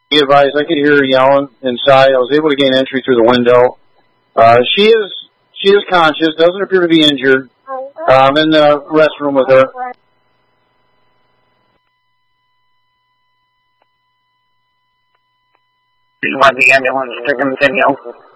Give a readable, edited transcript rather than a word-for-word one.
Be advised, I could hear her yelling inside. I was able to gain entry through the window. She is conscious, doesn't appear to be injured. I'm in the restroom with her. You want the ambulance to continue?